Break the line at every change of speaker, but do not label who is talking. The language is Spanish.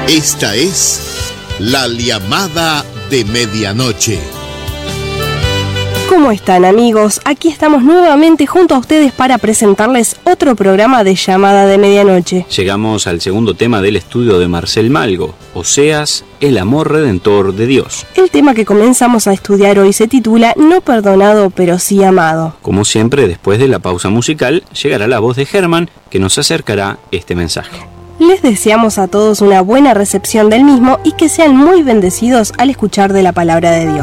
Esta es La Llamada de Medianoche.
¿Cómo están, amigos? Aquí estamos nuevamente junto a ustedes para presentarles otro programa de Llamada de Medianoche.
Llegamos al segundo tema del estudio de Marcel Malgo, Oseas, el amor redentor de Dios.
El tema que comenzamos a estudiar hoy se titula No perdonado, pero sí amado.
Como siempre, después de la pausa musical, llegará la voz de Germán, que nos acercará este mensaje.
Les deseamos a todos una buena recepción del mismo y que sean muy bendecidos al escuchar de la palabra de Dios.